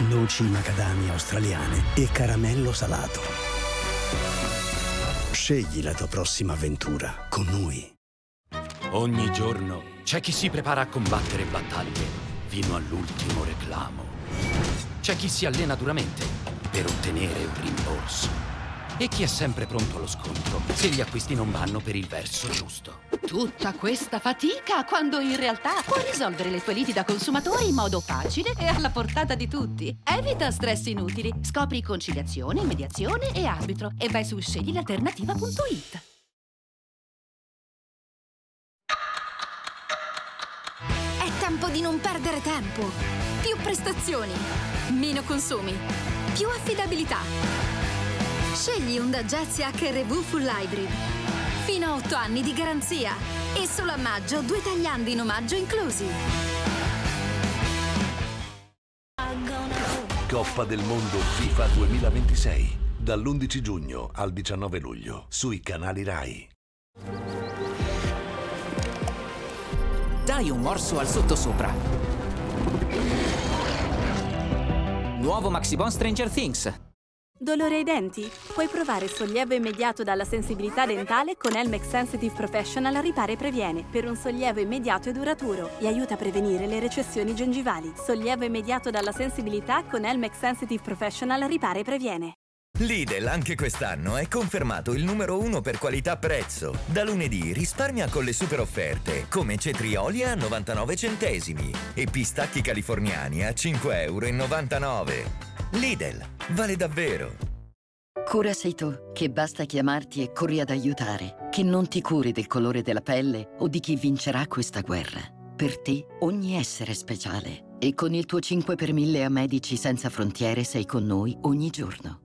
noci macadamia australiane e caramello salato. Scegli la tua prossima avventura con noi. Ogni giorno c'è chi si prepara a combattere battaglie fino all'ultimo reclamo. C'è chi si allena duramente per ottenere un rimborso. E chi è sempre pronto allo scontro se gli acquisti non vanno per il verso giusto. Tutta questa fatica quando in realtà puoi risolvere le tue liti da consumatore in modo facile e alla portata di tutti. Evita stress inutili. Scopri conciliazione, mediazione e arbitro e vai su sceglilalternativa.it. È tempo di non perdere tempo. Più prestazioni, meno consumi, più affidabilità. Scegli Honda Jazz HR-V Full Hybrid. Fino a 8 anni di garanzia. E solo a maggio 2 tagliandi in omaggio inclusi. Coppa del Mondo FIFA 2026. Dall'11 giugno al 19 luglio. Sui canali Rai. Dai un morso al sottosopra. Nuovo Maxibon Stranger Things. Dolore ai denti? Puoi provare sollievo immediato dalla sensibilità dentale con Elmex Sensitive Professional Ripara e Previene per un sollievo immediato e duraturo e aiuta a prevenire le recessioni gengivali. Sollievo immediato dalla sensibilità con Elmex Sensitive Professional Ripara e Previene. Lidl anche quest'anno è confermato il numero 1 per qualità-prezzo. Da lunedì risparmia con le super offerte, come cetrioli a 99 centesimi e pistacchi californiani a 5,99 €. Lidl, vale davvero. Cura sei tu, che basta chiamarti e corri ad aiutare, che non ti curi del colore della pelle o di chi vincerà questa guerra. Per te ogni essere è speciale e con il tuo 5 per 1000 a Medici Senza Frontiere sei con noi ogni giorno.